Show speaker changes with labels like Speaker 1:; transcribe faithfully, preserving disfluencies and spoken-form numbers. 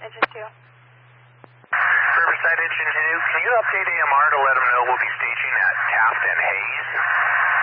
Speaker 1: Engine two.
Speaker 2: Riverside Engine two, can you update A M R to let them know we'll be staging at Taft and Hayes?